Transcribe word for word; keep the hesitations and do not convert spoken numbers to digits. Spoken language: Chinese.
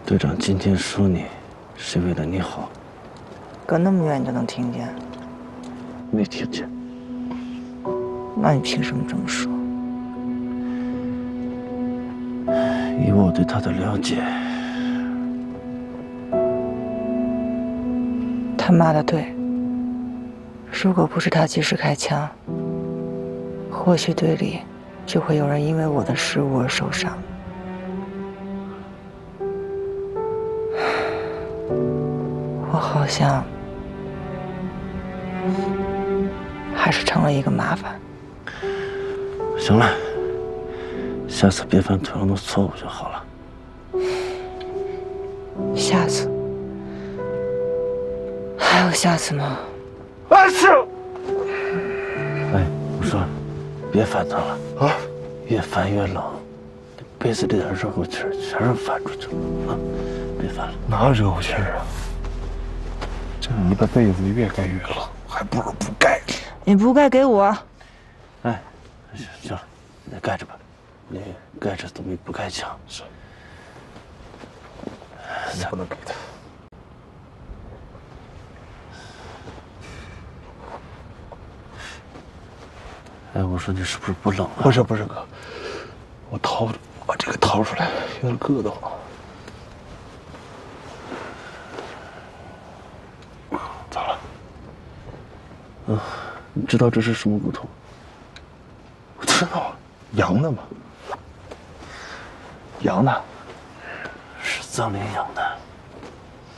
队长今天说你，是为了你好。 隔那么远你就能听见？ 没听见。 那你凭什么这么说？ 以我对他的了解， 他妈的对。如果不是他及时开枪，或许队里就会有人因为我的失误而受伤。我好像还是成了一个麻烦。 行了，下次别犯同样的错误就好了。 下次还有下次吗？ 啊是。哎，我说，别翻腾了啊，越翻越冷，被子里点热乎气儿全是翻出去了啊！别翻了。 哪有热乎气儿啊？这你的被子越盖越冷，还不如不盖。 你不盖给我。 哎，行行了，你盖着吧，你盖着总比不盖强。 是。你不能给他。 哎，我说你是不是不冷啊？ 不是不是哥，我掏把这个掏出来，有点硌得慌。咋了？ 嗯，你知道这是什么骨头？ 我知道，羊的嘛。羊的？ 是藏羚羊的。